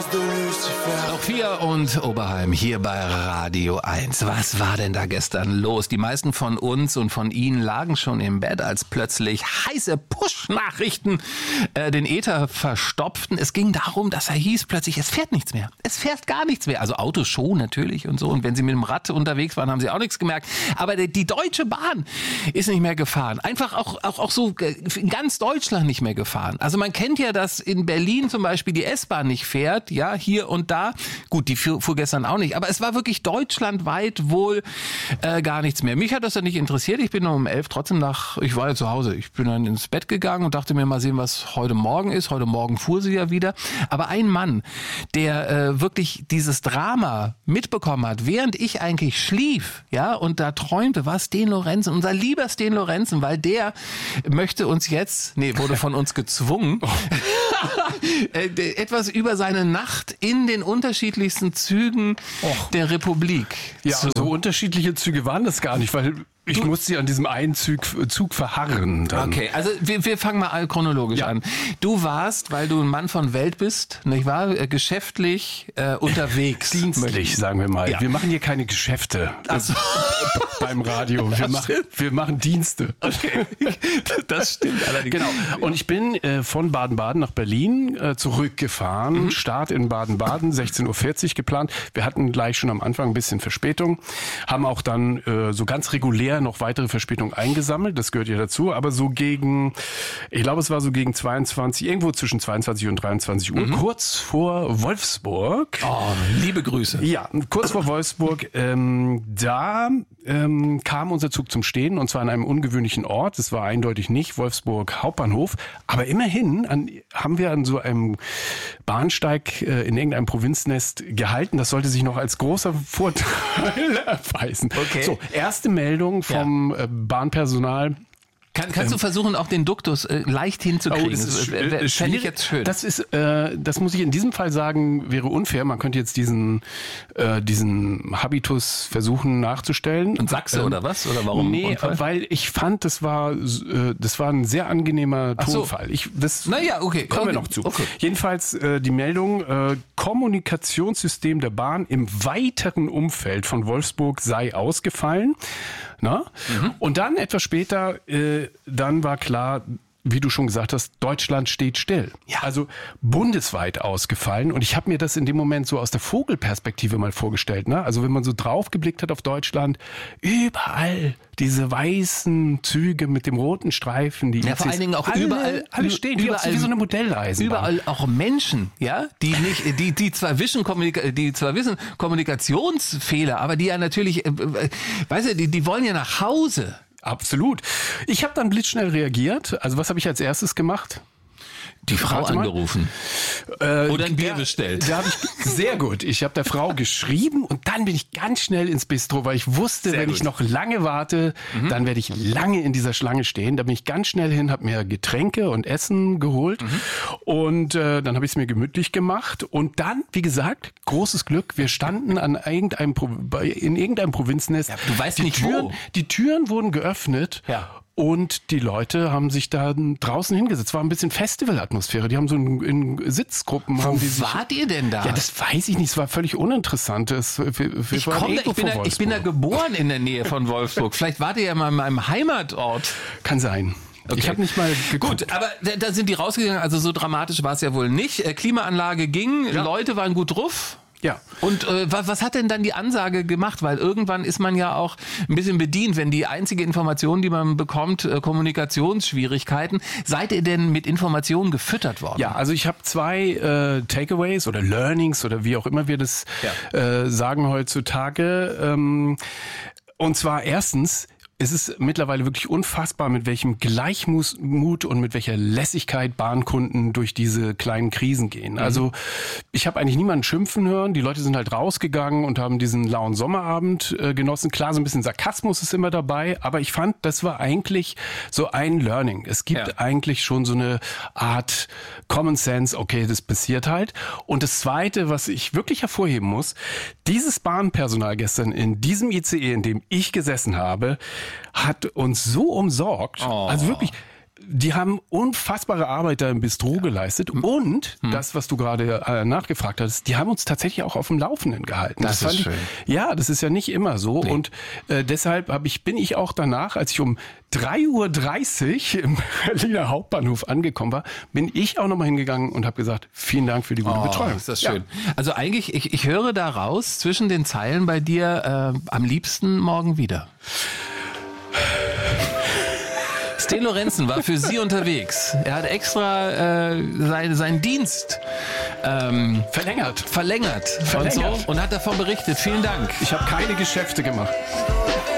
Sophia und Oberheim hier bei Radio 1. Was war denn da gestern los? Die meisten von uns und von Ihnen lagen schon im Bett, als plötzlich heiße Push-Nachrichten den Äther verstopften. Es ging darum, dass er hieß plötzlich, es fährt nichts mehr. Es fährt gar nichts mehr. Also Autos schon natürlich und so. Und wenn Sie mit dem Rad unterwegs waren, haben Sie auch nichts gemerkt. Aber die Deutsche Bahn ist nicht mehr gefahren. Einfach auch so in ganz Deutschland nicht mehr gefahren. Also man kennt ja, dass in Berlin zum Beispiel die S-Bahn nicht fährt, ja, hier und da. Gut, die fuhr gestern auch nicht, aber es war wirklich deutschlandweit wohl gar nichts mehr. Mich hat das ja nicht interessiert. Ich bin um 11 trotzdem ich war ja zu Hause. Ich bin dann ins Bett gegangen und dachte mir mal sehen, was heute Morgen ist. Heute Morgen fuhr sie ja wieder. Aber ein Mann, der wirklich dieses Drama mitbekommen hat, während ich eigentlich schlief, ja, und da träumte, war Sten Lorenzen, unser lieber Sten Lorenzen, weil der möchte uns jetzt, wurde von uns gezwungen, etwas über seine Nacht in den unterschiedlichsten Zügen der Republik. Ja, so unterschiedliche Züge waren das gar nicht, weil ich musste an diesem einen Zug verharren. Dann. Okay, also wir fangen mal chronologisch an. Du warst, weil du ein Mann von Welt bist, nicht wahr, geschäftlich unterwegs. Dienstlich, sagen wir mal. Ja. Wir machen hier keine Geschäfte beim Radio. Wir machen Dienste. Okay, das stimmt allerdings. Genau. Und ich bin von Baden-Baden nach Berlin zurückgefahren. Start in Baden-Baden, 16.40 Uhr geplant. Wir hatten gleich schon am Anfang ein bisschen Verspätung, haben auch dann so ganz regulär noch weitere Verspätung eingesammelt, das gehört ja dazu, aber so ich glaube es war so gegen 22, irgendwo zwischen 22 und 23 Uhr, kurz vor Wolfsburg. Oh, liebe Grüße. Ja, kurz vor Wolfsburg, da kam unser Zug zum Stehen und zwar an einem ungewöhnlichen Ort, es war eindeutig nicht Wolfsburg Hauptbahnhof, aber immerhin haben wir an so einem Bahnsteig in irgendeinem Provinznest gehalten, das sollte sich noch als großer Vorteil erweisen. Okay. So, erste Meldung vom Bahnpersonal. Kannst du versuchen, auch den Duktus leicht hinzukriegen? Das fände ich jetzt schön. Das muss ich in diesem Fall sagen, wäre unfair. Man könnte jetzt diesen Habitus versuchen nachzustellen. Und Sachse oder was? Oder warum? Nee, Unfall? weil ich fand, das war ein sehr angenehmer Tonfall. Okay. Kommen wir noch zu. Okay. Jedenfalls die Meldung, Kommunikationssystem der Bahn im weiteren Umfeld von Wolfsburg sei ausgefallen. Na? Und dann etwas später, dann war klar, wie du schon gesagt hast, Deutschland steht still. Ja. Also bundesweit ausgefallen. Und ich habe mir das in dem Moment so aus der Vogelperspektive mal vorgestellt. Ne? Also wenn man so drauf geblickt hat auf Deutschland, überall diese weißen Züge mit dem roten Streifen. Die vor allen Dingen auch alle stehen, überall, wie so eine Modelleisenbahn. Überall auch Menschen, ja, die zwar wissen Kommunikationsfehler, aber die ja natürlich, die wollen ja nach Hause. Absolut. Ich habe dann blitzschnell reagiert. Also was habe ich als erstes gemacht? Die Frau angerufen. Oder ein Bier bestellt. Da habe ich sehr gut. Ich habe der Frau geschrieben und dann bin ich ganz schnell ins Bistro, weil ich wusste, wenn ich noch lange warte, dann werde ich lange in dieser Schlange stehen. Da bin ich ganz schnell hin, habe mir Getränke und Essen geholt und dann habe ich es mir gemütlich gemacht und dann, wie gesagt, großes Glück, wir standen in irgendeinem Provinznest. Ja, du weißt nicht wo. Die Türen wurden geöffnet. Ja. Und die Leute haben sich da draußen hingesetzt. War ein bisschen Festivalatmosphäre. Die haben so in Sitzgruppen. Wo wart ihr denn da? Ja, das weiß ich nicht. Es war völlig uninteressant. Ich bin da geboren in der Nähe von Wolfsburg. Vielleicht wart ihr ja mal in meinem Heimatort. Kann sein. Okay. Ich habe nicht mal geguckt. Gut, aber da sind die rausgegangen. Also so dramatisch war es ja wohl nicht. Klimaanlage ging. Ja. Leute waren gut drauf. Ja. Und was hat denn dann die Ansage gemacht? Weil irgendwann ist man ja auch ein bisschen bedient, wenn die einzige Information, die man bekommt, Kommunikationsschwierigkeiten. Seid ihr denn mit Informationen gefüttert worden? Ja, also ich habe 2 Takeaways oder Learnings oder wie auch immer wir das sagen heutzutage. Und zwar erstens, es ist mittlerweile wirklich unfassbar, mit welchem Gleichmut und mit welcher Lässigkeit Bahnkunden durch diese kleinen Krisen gehen. Also ich habe eigentlich niemanden schimpfen hören. Die Leute sind halt rausgegangen und haben diesen lauen Sommerabend genossen. Klar, so ein bisschen Sarkasmus ist immer dabei, aber ich fand, das war eigentlich so ein Learning. Es gibt eigentlich schon so eine Art Common Sense, okay, das passiert halt. Und das Zweite, was ich wirklich hervorheben muss, dieses Bahnpersonal gestern in diesem ICE, in dem ich gesessen habe, hat uns so umsorgt. Also wirklich, die haben unfassbare Arbeit da im Bistro geleistet und das, was du gerade nachgefragt hast, die haben uns tatsächlich auch auf dem Laufenden gehalten. Das ist schön. Ja, das ist ja nicht immer so und deshalb bin ich auch danach, als ich um 3:30 Uhr im Berliner Hauptbahnhof angekommen war, bin ich auch nochmal hingegangen und habe gesagt, vielen Dank für die gute Betreuung. Ist das schön. Ja. Also eigentlich, ich höre da raus, zwischen den Zeilen bei dir, am liebsten morgen wieder. Sten Lorenzen war für Sie unterwegs. Er hat extra seinen Dienst verlängert und hat davon berichtet. Vielen Dank. Ich habe keine Geschäfte gemacht.